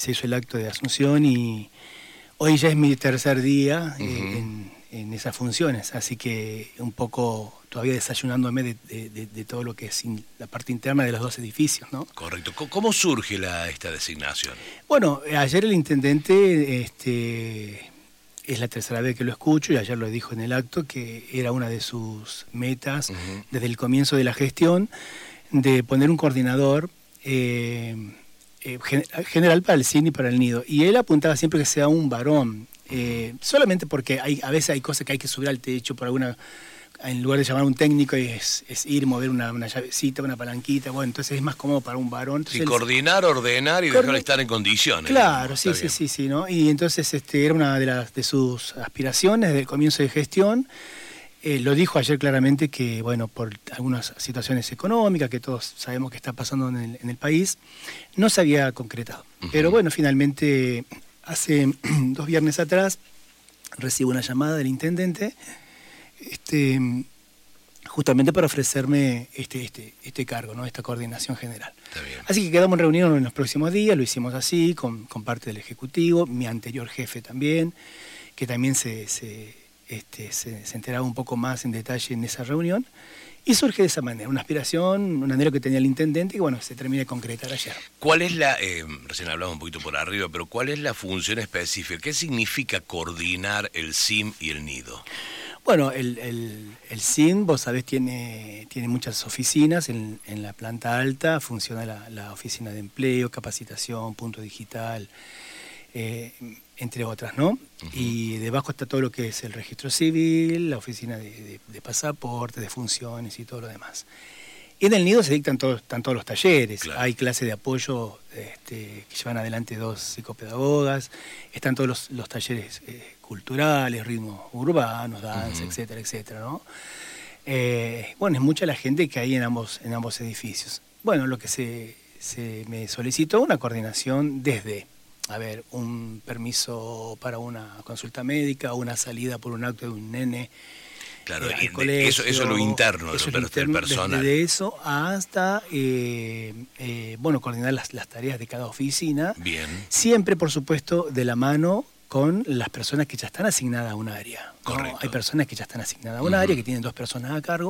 se hizo el acto de asunción y hoy ya es mi tercer día en esas funciones, así que un poco todavía desayunándome de todo lo que es la parte interna de los dos edificios, ¿no? Correcto. ¿Cómo surge esta designación? Bueno, ayer el intendente, es la tercera vez que lo escucho y ayer lo dijo en el acto que era una de sus metas desde el comienzo de la gestión de poner un coordinador general para el CIN y para el nido. Y él apuntaba siempre que sea un varón, solamente porque a veces hay cosas que hay que subir al techo por alguna... En lugar de llamar a un técnico es ir, mover una llavecita, una palanquita, bueno, entonces es más cómodo para un varón. Entonces, sí, coordinar, ordenar y dejar estar en condiciones. Claro, ¿no? sí, ¿no? Y entonces era una de sus aspiraciones desde el comienzo de gestión. Lo dijo ayer claramente que, bueno, por algunas situaciones económicas que todos sabemos que está pasando en el país, no se había concretado. Pero bueno, finalmente, hace 2 viernes atrás, recibo una llamada del intendente, justamente para ofrecerme este cargo, ¿no? Esta coordinación general. Está bien. Así que quedamos reunidos en los próximos días, lo hicimos así, con parte del Ejecutivo, mi anterior jefe también, que también se enteraba un poco más en detalle en esa reunión, y surge de esa manera, una aspiración, un anhelo que tenía el intendente, y bueno, se termina de concretar ayer. ¿Cuál es recién hablamos un poquito por arriba, pero cuál es la función específica? ¿Qué significa coordinar el CIM y el nido? Bueno, el CIN, vos sabés, tiene muchas oficinas en la planta alta, funciona la oficina de empleo, capacitación, punto digital, entre otras, ¿no? Y debajo está todo lo que es el registro civil, la oficina de pasaporte, de funciones y todo lo demás. Y en el nido están todos los talleres, claro. Hay clases de apoyo que llevan adelante 2 psicopedagogas, están todos los talleres culturales, ritmos urbanos, danza, etcétera, etcétera, ¿no? Bueno, es mucha la gente que hay en ambos edificios. Bueno, lo que se me solicitó una coordinación desde, un permiso para una consulta médica, una salida por un acto de un nene. Claro, eso es lo interno, eso pero el personal. Desde eso hasta, coordinar las tareas de cada oficina. Bien. Siempre, por supuesto, de la mano con las personas que ya están asignadas a un área, ¿no? Correcto. Hay personas que ya están asignadas a un área, que tienen 2 personas a cargo.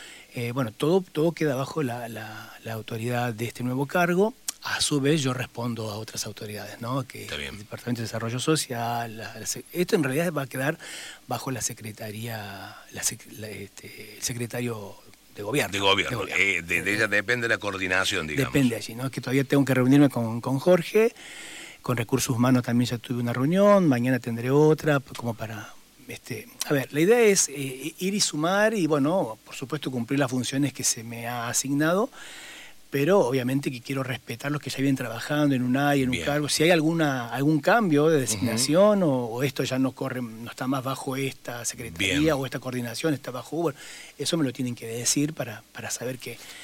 Todo queda bajo la autoridad de este nuevo cargo. A su vez yo respondo a otras autoridades, ¿no? Que el Departamento de Desarrollo Social, esto en realidad va a quedar bajo la Secretaría, el Secretario de Gobierno. De Gobierno. De ella depende la coordinación, digamos. Depende allí, ¿no? Que todavía tengo que reunirme con Jorge, con Recursos Humanos también ya tuve una reunión, mañana tendré otra, como para... la idea es ir y sumar y, bueno, por supuesto cumplir las funciones que se me ha asignado, pero obviamente que quiero respetar los que ya vienen trabajando en un área, en un cargo. Si hay algún cambio de designación o esto ya no está más bajo esta secretaría o esta coordinación, está bajo Uber, eso me lo tienen que decir para saber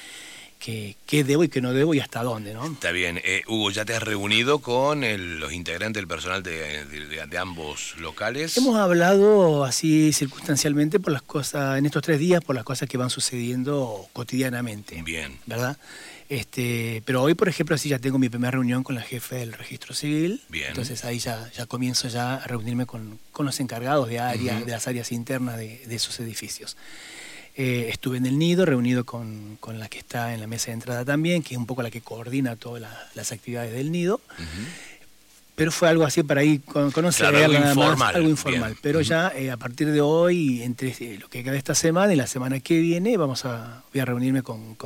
qué debo y qué no debo y hasta dónde, ¿no? Está bien. Hugo, ¿ya te has reunido con los integrantes del personal de ambos locales? Hemos hablado así circunstancialmente por las cosas, en estos 3 días, por las cosas que van sucediendo cotidianamente. Bien. ¿Verdad? Pero hoy, por ejemplo, sí ya tengo mi primera reunión con la jefe del registro civil. Bien. Entonces ahí ya comienzo a reunirme con los encargados de áreas, de las áreas internas de esos edificios. Estuve en el nido, reunido con la que está en la mesa de entrada también, que es un poco la que coordina todas las actividades del nido. Pero fue algo así para ir conocer, claro, nada más, algo informal. Bien. Pero ya a partir de hoy, entre lo que queda esta semana y la semana que viene, voy a reunirme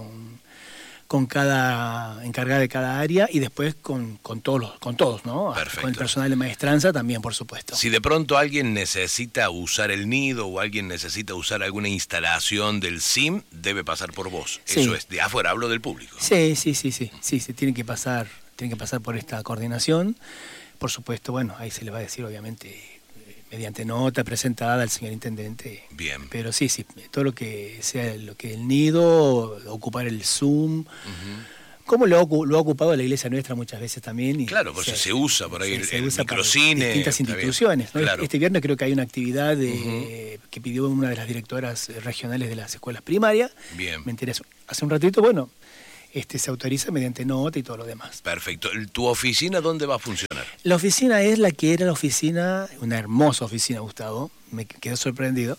con cada encargada de cada área y después con todos, ¿no? Perfecto. Con el personal de maestranza también, por supuesto. Si de pronto alguien necesita usar el nido o alguien necesita usar alguna instalación del CIM, debe pasar por vos. Sí. Eso es de afuera, hablo del público. Sí, se tiene que pasar por esta coordinación. Por supuesto, bueno, ahí se le va a decir, obviamente, mediante nota presentada al señor intendente. Bien. Pero sí, todo lo que sea el nido, ocupar el Zoom, como lo ha ocupado la iglesia nuestra muchas veces también. Claro, por eso se usa por ahí el usa microcine. Distintas instituciones, ¿no? Claro. Este viernes creo que hay una actividad que pidió una de las directoras regionales de las escuelas primarias. Bien. Me enteré hace un ratito, bueno. se autoriza mediante nota y todo lo demás. Perfecto. ¿Tu oficina dónde va a funcionar? La oficina es la que era la oficina, una hermosa oficina, Gustavo, me quedé sorprendido,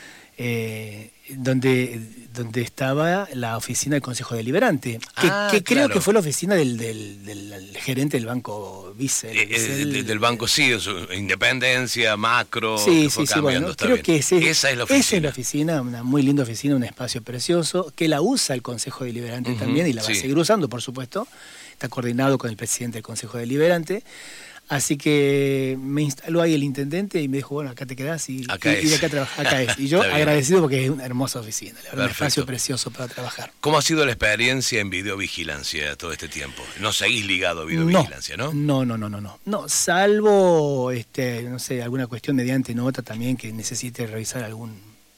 donde estaba la oficina del Consejo Deliberante, que creo que fue la oficina del gerente del Banco Vice. Del Banco, sí, Independencia, Macro, sí, fue sí, cambiando, bueno, creo que esa es la oficina. Esa es la oficina, una muy linda oficina, un espacio precioso, que la usa el Consejo Deliberante también, y la va a seguir usando, por supuesto. Está coordinado con el presidente del Consejo Deliberante. Así que me instaló ahí el intendente y me dijo, bueno, acá te quedás y de acá trabajás, acá es. Y yo agradecido porque es una hermosa oficina, la verdad, un espacio precioso para trabajar. ¿Cómo ha sido la experiencia en videovigilancia todo este tiempo? No seguís ligado a videovigilancia, ¿no? No, salvo, no sé, alguna cuestión mediante nota también que necesite revisar alguna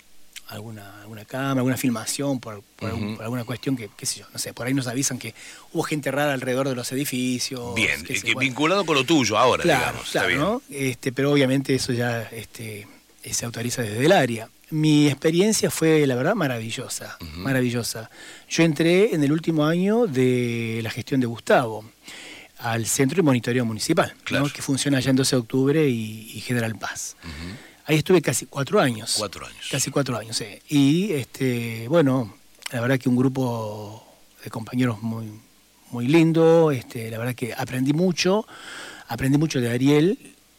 cámara, alguna filmación por alguna cuestión que, qué sé yo, no sé, por ahí nos avisan que hubo gente rara alrededor de los edificios. Bien, vinculado con lo tuyo ahora, claro, digamos. Claro, está bien. ¿no? Pero obviamente eso ya se autoriza desde el área. Mi experiencia fue, la verdad, maravillosa, maravillosa. Yo entré en el último año de la gestión de Gustavo al Centro de Monitoreo Municipal, claro, ¿no? Que funciona allá en 12 de octubre y General Paz. Ahí estuve casi 4 años. 4 años. Casi 4 años, sí. Y, bueno, la verdad que un grupo de compañeros muy, muy lindo. La verdad que aprendí mucho de Ariel,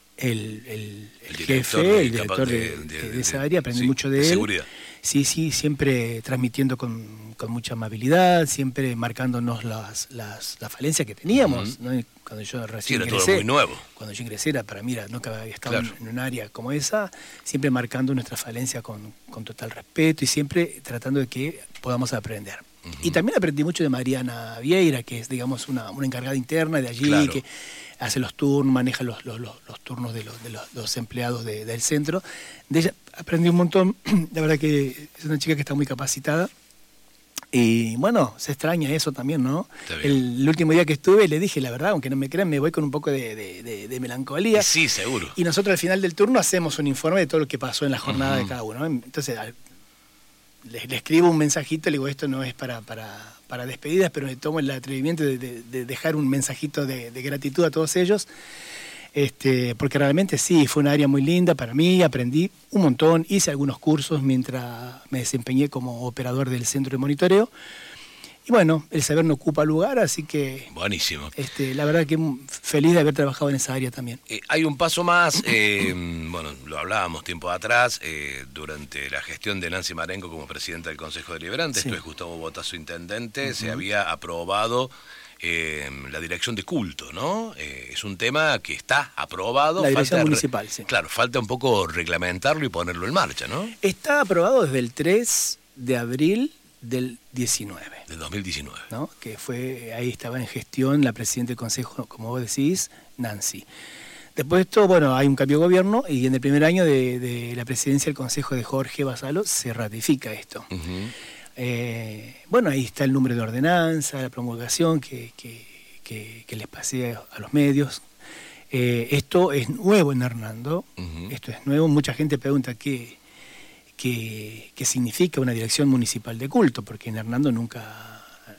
el jefe, el director de esa área. Aprendí mucho de él. Seguridad. Sí, siempre transmitiendo con mucha amabilidad, siempre marcándonos las falencias que teníamos, ¿no? Cuando yo recién ingresé, todo muy nuevo. Cuando yo ingresé para mí, nunca había estado en un área como esa, siempre marcando nuestra falencia con total respeto y siempre tratando de que podamos aprender. Y también aprendí mucho de Mariana Vieira, que es, digamos, una encargada interna de allí, que hace los turnos, maneja los turnos de los empleados del centro. De ella aprendí un montón. La verdad que es una chica que está muy capacitada. Y bueno, se extraña eso también, ¿no? El último día que estuve le dije, la verdad, aunque no me crean, me voy con un poco de melancolía. Sí, seguro. Y nosotros al final del turno hacemos un informe de todo lo que pasó en la jornada de cada uno, ¿no? Entonces le escribo un mensajito, le digo, esto no es para despedidas, pero me tomo el atrevimiento de dejar un mensajito de gratitud a todos ellos, porque realmente sí, fue una área muy linda para mí, aprendí un montón, hice algunos cursos mientras me desempeñé como operador del centro de monitoreo, y bueno, el saber no ocupa lugar, así que... Buenísimo. La verdad que feliz de haber trabajado en esa área también. Hay un paso más, bueno, lo hablábamos tiempo atrás, durante la gestión de Nancy Marengo como presidenta del Consejo Deliberante, esto es Gustavo Botazo intendente, se había aprobado la dirección de culto, ¿no? Es un tema que está aprobado. La dirección municipal, sí. Claro, falta un poco reglamentarlo y ponerlo en marcha, ¿no? Está aprobado desde el 3 de abril del 19. Del 2019. ¿No? Que ahí estaba en gestión la presidenta del Consejo, como vos decís, Nancy. Después de esto, bueno, hay un cambio de gobierno y en el primer año de la presidencia del Consejo de Jorge Basalo se ratifica esto. Bueno, ahí está el número de ordenanza, la promulgación que les pasé a los medios. Esto es nuevo en Hernando, esto es nuevo. Mucha gente pregunta qué significa una dirección municipal de culto, porque en Hernando nunca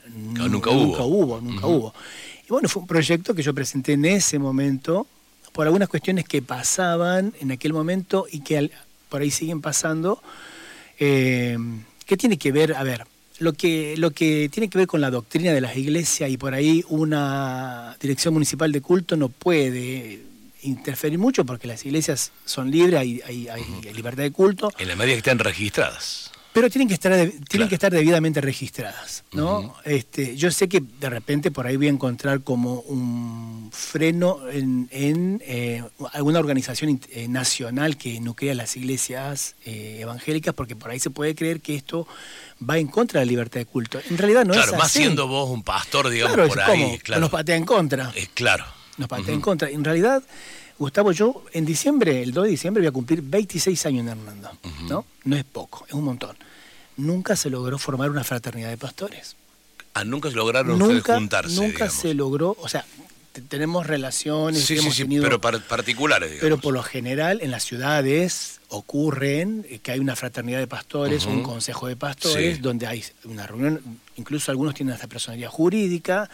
hubo. Y bueno, fue un proyecto que yo presenté en ese momento, por algunas cuestiones que pasaban en aquel momento y que por ahí siguen pasando, que tiene que ver, a ver, lo que tiene que ver con la doctrina de las iglesias, y por ahí una dirección municipal de culto no puede interferir mucho porque las iglesias son libres, hay libertad de culto. En la medida que estén registradas. Pero tienen que estar debidamente registradas, ¿no? Yo sé que de repente por ahí voy a encontrar como un freno en alguna organización nacional que nuclea las iglesias evangélicas, porque por ahí se puede creer que esto va en contra de la libertad de culto. En realidad no es así. Claro, más siendo vos un pastor, digamos, claro, por ahí. Claro, nos patea en contra. Claro. Nos patea en contra. En realidad, Gustavo, yo en diciembre, el 2 de diciembre, voy a cumplir 26 años en Hernando, ¿no? No es poco, es un montón. Nunca se logró formar una fraternidad de pastores. Nunca se lograron ustedes juntarse, Nunca digamos. se logró, o sea, tenemos relaciones que hemos tenido, pero particulares, digamos. Pero por lo general, en las ciudades ocurren, que hay una fraternidad de pastores, un consejo de pastores, donde hay una reunión, incluso algunos tienen hasta personalidad jurídica,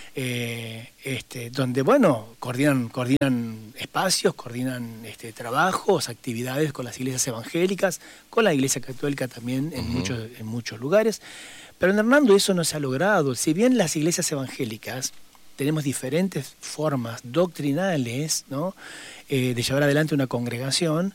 donde, bueno, coordinan espacios, coordinan trabajos, actividades con las iglesias evangélicas, con la iglesia católica también en muchos lugares. Pero en Hernando eso no se ha logrado. Si bien las iglesias evangélicas tenemos diferentes formas doctrinales, ¿no?, de llevar adelante una congregación,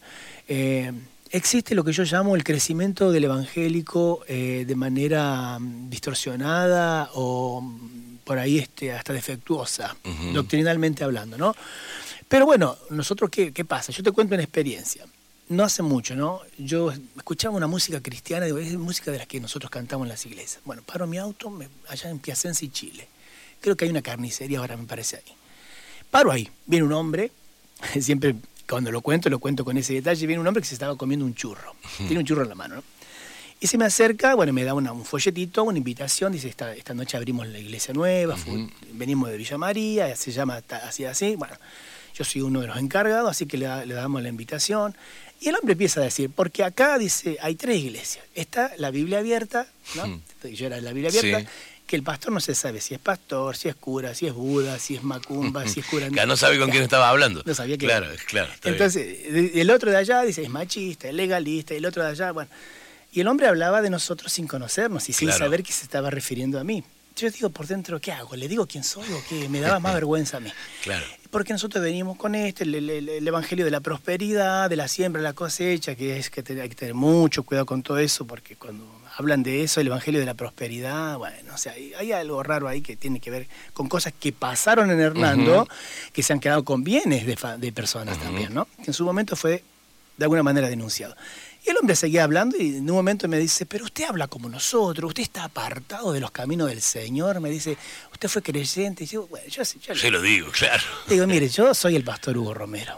existe lo que yo llamo el crecimiento del evangélico de manera distorsionada o por ahí hasta defectuosa, doctrinalmente hablando, ¿no? Pero bueno, nosotros, ¿qué pasa? Yo te cuento una experiencia. No hace mucho, ¿no? Yo escuchaba una música cristiana, es música de las que nosotros cantamos en las iglesias. Bueno, paro mi auto allá en Piacenza y Chile. Creo que hay una carnicería ahora, me parece, ahí. Paro ahí, viene un hombre, siempre cuando lo cuento con ese detalle, viene un hombre que se estaba comiendo un churro. Tiene un churro en la mano, ¿no? Y se me acerca, bueno, me da un folletito, una invitación, dice, esta noche abrimos la iglesia nueva, venimos de Villa María, se llama así, bueno, yo soy uno de los encargados, así que le damos la invitación. Y el hombre empieza a decir, porque acá, dice, hay 3 iglesias. Está la Biblia abierta, ¿no? Yo era la Biblia abierta, que el pastor no se sabe si es pastor, si es cura, si es Buda, si es macumba, si es curandero. Que no sabe con quién estaba hablando. No sabía que claro. Entonces, el otro de allá dice, es machista, es legalista, el otro de allá, bueno. Y el hombre hablaba de nosotros sin conocernos y sin saber que se estaba refiriendo a mí. Yo digo por dentro, ¿qué hago? ¿Le digo quién soy o qué? Me daba más vergüenza a mí. Claro. Porque nosotros venimos con el evangelio de la prosperidad, de la siembra, la cosecha, que hay que tener mucho cuidado con todo eso, porque cuando hablan de eso, el evangelio de la prosperidad, bueno, o sea, hay algo raro ahí que tiene que ver con cosas que pasaron en Hernando, que se han quedado con bienes de personas también, ¿no? Que en su momento fue de alguna manera denunciado. Y el hombre seguía hablando y en un momento me dice, pero usted habla como nosotros, usted está apartado de los caminos del Señor, me dice, usted fue creyente. Y yo, bueno, yo lo digo, claro. Digo, mire, yo soy el pastor Hugo Romero.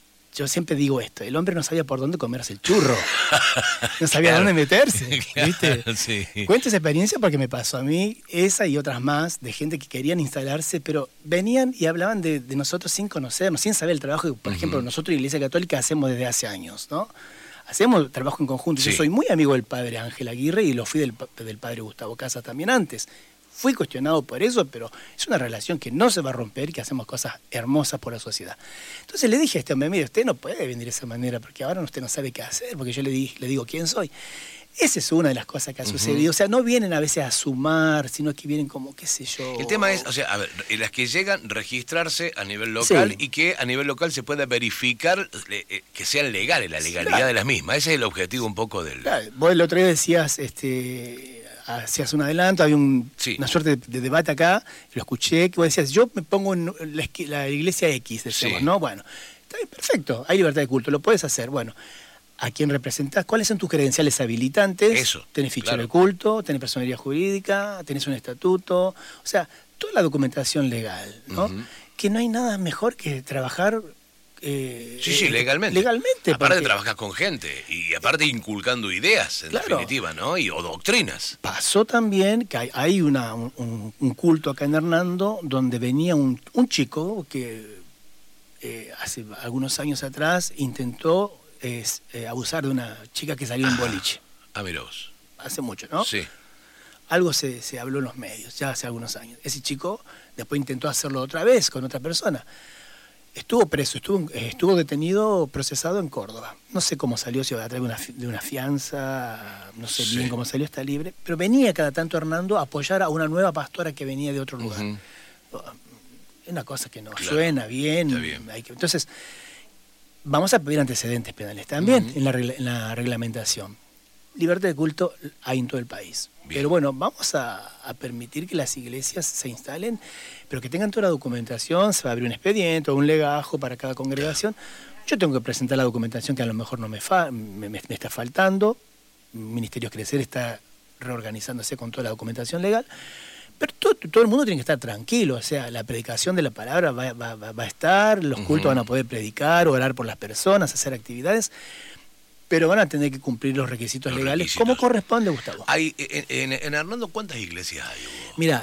Yo siempre digo esto, el hombre no sabía por dónde comerse el churro, no sabía dónde meterse, ¿viste? Sí. Cuento esa experiencia porque me pasó a mí, esa y otras más, de gente que querían instalarse, pero venían y hablaban de nosotros sin conocernos, sin saber el trabajo que, por ejemplo, nosotros, Iglesia Católica, hacemos desde hace años, ¿no? Hacemos trabajo en conjunto. Sí. Yo soy muy amigo del padre Ángel Aguirre y lo fui del padre Gustavo Casas también antes. Fui cuestionado por eso, pero es una relación que no se va a romper y que hacemos cosas hermosas por la sociedad. Entonces le dije a este hombre, mire, usted no puede venir de esa manera porque ahora usted no sabe qué hacer, porque yo le digo quién soy. Esa es una de las cosas que ha sucedido. O sea, no vienen a veces a sumar, sino que vienen como, qué sé yo. El tema es, o sea, a ver, las que llegan, registrarse a nivel local y que a nivel local se pueda verificar que sean legales, la legalidad de las mismas. Ese es el objetivo un poco del... Claro, vos el otro día decías, hacías un adelanto, había una suerte de debate acá, lo escuché, que vos decías, yo me pongo en la iglesia X, decimos, ¿no? Bueno, está bien, perfecto, hay libertad de culto, lo puedes hacer, bueno. ¿A quién representás? ¿Cuáles son tus credenciales habilitantes? Eso. Tenés fichero de culto, tenés personería jurídica, tenés un estatuto, o sea, toda la documentación legal, ¿no? Que no hay nada mejor que trabajar... legalmente. Legalmente. Aparte trabajas con gente y aparte inculcando ideas, en definitiva, ¿no? O doctrinas. Pasó también que hay un culto acá en Hernando donde venía un chico que hace algunos años atrás intentó... abusar de una chica que salió en boliche. Mira vos. Hace mucho, ¿no? Sí. Algo se habló en los medios, ya hace algunos años. Ese chico después intentó hacerlo otra vez con otra persona. Estuvo preso, estuvo detenido, procesado en Córdoba. No sé cómo salió, si a través de una fianza, no sé bien cómo salió, está libre. Pero venía cada tanto Hernando a apoyar a una nueva pastora que venía de otro lugar. Es una cosa que no suena bien. Está bien. Entonces... Vamos a pedir antecedentes penales también en la reglamentación. Libertad de culto hay en todo el país. Bien. Pero bueno, vamos a permitir que las iglesias se instalen, pero que tengan toda la documentación, se va a abrir un expediente o un legajo para cada congregación. Yo tengo que presentar la documentación que a lo mejor no me está faltando. Ministerio Crecer está reorganizándose con toda la documentación legal. Pero todo el mundo tiene que estar tranquilo, o sea, la predicación de la palabra va a estar, los cultos van a poder predicar, orar por las personas, hacer actividades, pero van a tener que cumplir los requisitos legales como corresponde, Gustavo. En Hernando, ¿cuántas iglesias hay, Hugo? Mira,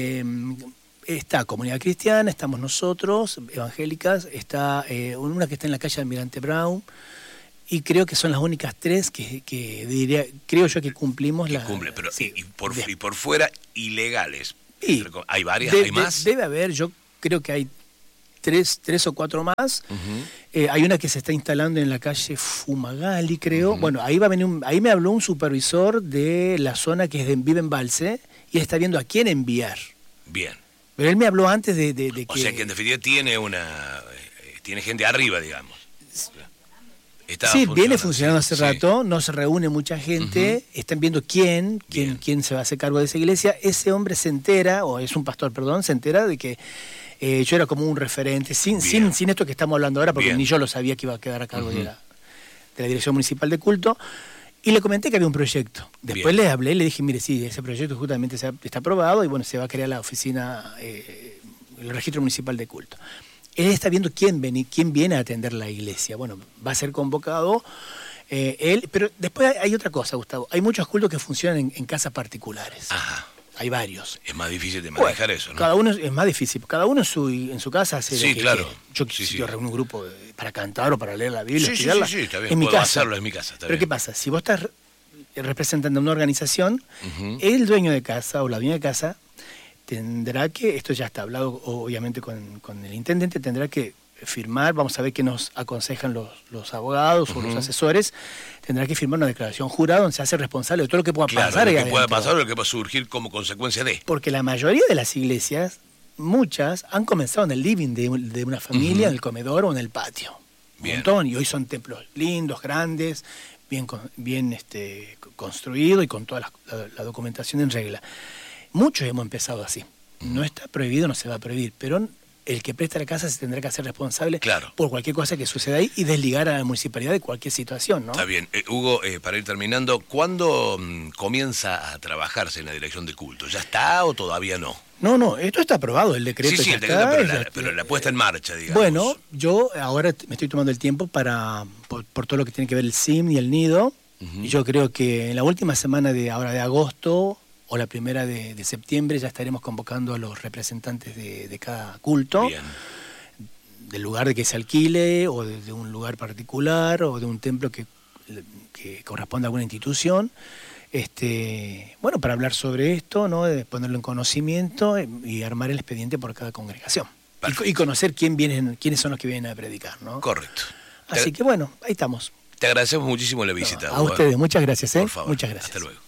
está Comunidad Cristiana, estamos nosotros, evangélicas, está una que está en la calle Almirante Brown, Y creo que son las únicas 3 que diría, creo yo que cumplimos que la... cumple, pero sí, y por fuera, ilegales. Y ¿Hay varias? ¿Hay más? Debe haber, yo creo que hay 3 o 4 más. Hay una que se está instalando en la calle Fumagalli, creo. Bueno, ahí va a venir ahí me habló un supervisor de la zona que vive en Balse y él está viendo a quién enviar. Bien. Pero él me habló antes de que... O sea que en definitiva tiene gente arriba, digamos. Sí, viene funcionando hace sí. rato, no se reúne mucha gente, están viendo quién se va a hacer cargo de esa iglesia. Ese hombre se entera, o es un pastor, perdón, se entera de que yo era como un referente, sin esto que estamos hablando ahora, porque ni yo lo sabía que iba a quedar a cargo de la Dirección Municipal de Culto, y le comenté que había un proyecto. Después le hablé y le dije, mire, sí, ese proyecto justamente está aprobado y bueno, se va a crear la oficina, el Registro Municipal de Culto. Él está viendo quién viene a atender la iglesia. Bueno, va a ser convocado él, pero después hay otra cosa, Gustavo. Hay muchos cultos que funcionan en casas particulares. Ajá. Hay varios. Es más difícil de manejar eso, ¿no? Cada uno es más difícil. Cada uno en su casa hace sí, lo que claro. quiere. Yo reúno un grupo para cantar o para leer la Biblia, sí, estudiarla. Sí, está bien. En mi Puedo casa. hacerlo en mi casa, está Pero bien. ¿qué pasa? Si vos estás representando a una organización, el dueño de casa o la dueña de casa tendrá que, esto ya está hablado obviamente con el intendente, tendrá que firmar, vamos a ver qué nos aconsejan los abogados o los asesores, tendrá que firmar una declaración jurada donde se hace responsable de todo lo que pueda pasar. Lo que pueda pasar o lo que pueda surgir como consecuencia de. Porque la mayoría de las iglesias, muchas, han comenzado en el living de una familia, en el comedor o en el patio. Bien. Un montón, y hoy son templos lindos, grandes, bien construidos y con toda la documentación en regla. Muchos hemos empezado así. No está prohibido, no se va a prohibir, pero el que presta la casa se tendrá que hacer responsable por cualquier cosa que suceda ahí y desligar a la municipalidad de cualquier situación, ¿no? Está bien. Hugo, para ir terminando, ¿cuándo comienza a trabajarse en la dirección de culto? ¿Ya está o todavía no? No, esto está aprobado, el decreto. Sí, ya el decreto, está, pero la puesta en marcha, digamos. Bueno, yo ahora me estoy tomando el tiempo por todo lo que tiene que ver el SIM y el nido, y yo creo que en la última semana de agosto o la primera de septiembre ya estaremos convocando a los representantes de cada culto, del lugar de que se alquile, o de un lugar particular, o de un templo que corresponde a alguna institución, bueno, para hablar sobre esto, ¿no? De ponerlo en conocimiento y armar el expediente por cada congregación. Y conocer quiénes son los que vienen a predicar, ¿no? Correcto. Así que bueno, ahí estamos. Te agradecemos muchísimo la visita. A ustedes, muchas gracias. Por favor. Muchas gracias. Hasta luego.